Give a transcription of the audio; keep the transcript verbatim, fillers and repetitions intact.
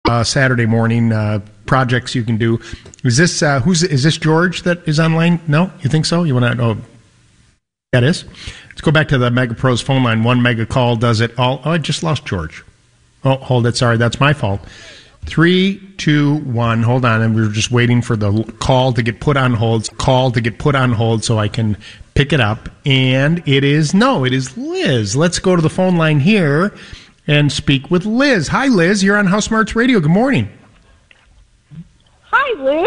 uh, Saturday morning uh, projects you can do. Is this uh, who's is this George that is online? No, you think so? You want to? Oh, that is. Let's go back to the Mega Pros phone line. One mega call does it all. Oh, I just lost George. Oh, hold it. Sorry, that's my fault. Three, two, one. Hold on, and we were just waiting for the call to get put on hold. Call to get put on hold so I can pick it up. And it is no, it is Liz. Let's go to the phone line here and speak with Liz. Hi, Liz. You're on House Smarts Radio. Good morning. Hi, Lou.